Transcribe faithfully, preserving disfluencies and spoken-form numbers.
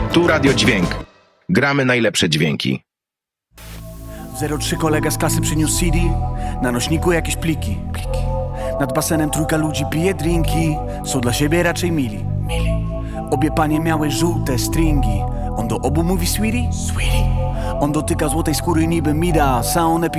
Tu Radio Dźwięk. Gramy najlepsze dźwięki. zero trzy kolega z klasy przyniósł C D. Na nośniku jakieś pliki. Nad basenem trójka ludzi pije drinki. Są dla siebie raczej mili. Obie panie miały żółte stringi. On do obu mówi sweetie. On dotyka złotej skóry niby Midas, a one piszą